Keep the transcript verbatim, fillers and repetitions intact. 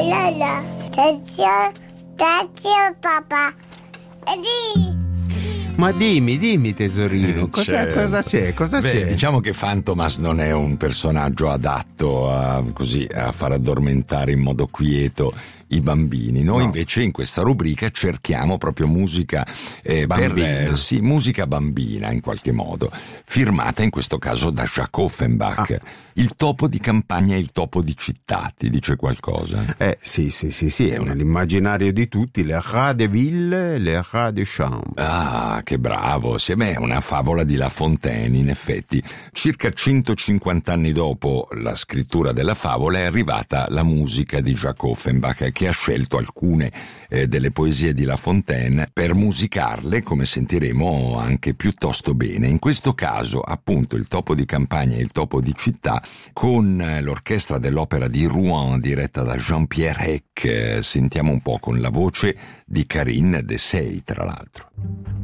no, no. Tazio, tazio, papà. Di. Ma dimmi, dimmi tesorino, cosa, Certo. cosa c'è? Cosa Beh, c'è? diciamo che Fantomas non è un personaggio adatto a, così, a far addormentare in modo quieto i bambini. Noi No. invece in questa rubrica cerchiamo proprio musica eh, per Bambina. eh, sì, musica bambina in qualche modo, firmata in questo caso da Jacques Offenbach. Ah. Il topo di campagna e il topo di città, ti dice qualcosa? Eh sì, sì, sì, sì, è nell'immaginario di tutti, le rat de ville, le rat de chambre. Ah, che bravo! Sì, beh, è una favola di La Fontaine, in effetti. Circa centocinquanta anni dopo la scrittura della favola è arrivata la musica di Jacques Offenbach, che ha scelto alcune eh, delle poesie di La Fontaine per musicarle, come sentiremo, anche piuttosto bene. In questo caso, appunto, il topo di campagna e il topo di città, con eh, l'orchestra dell'Opera di Rouen diretta da Jean-Pierre Heck. Eh, sentiamo un po' con la voce di Karine Dessay, tra l'altro.